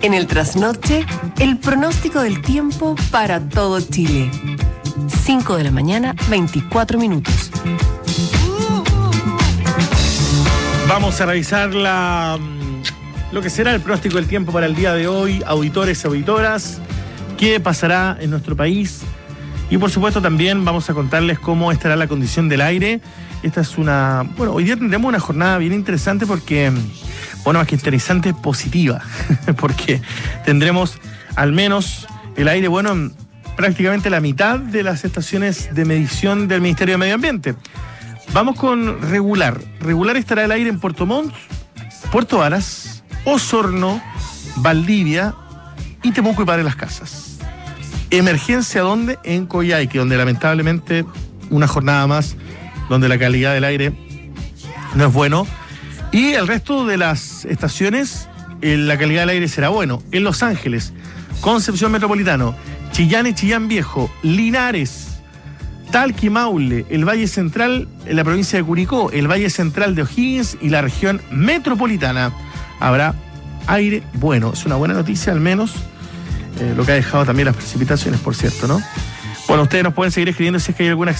En el trasnoche, el pronóstico del tiempo para todo Chile. 5 de la mañana, 24 minutos. Vamos a revisar lo que será el pronóstico del tiempo para el día de hoy, auditores y auditoras, qué pasará en nuestro país y por supuesto también vamos a contarles cómo estará la condición del aire. Esta es hoy día tendremos una jornada bien interesante porque, más que interesante, positiva, porque tendremos al menos el aire en prácticamente la mitad de las estaciones de medición del Ministerio de Medio Ambiente. Vamos con regular. Regular estará el aire en Puerto Montt, Puerto Varas, Osorno, Valdivia y Temuco y Padre Las Casas. Emergencia, ¿dónde? En Coyhaique, donde lamentablemente una jornada más donde la calidad del aire no es bueno. Y el resto de las estaciones, la calidad del aire será bueno. En Los Ángeles, Concepción Metropolitano, Chillán y Chillán Viejo, Linares, Talca y Maule, el Valle Central en la provincia de Curicó, el Valle Central de O'Higgins y la región metropolitana. Habrá aire bueno. Es una buena noticia, al menos, lo que ha dejado también las precipitaciones, por cierto, ¿no? Bueno, ustedes nos pueden seguir escribiendo si es que hay alguna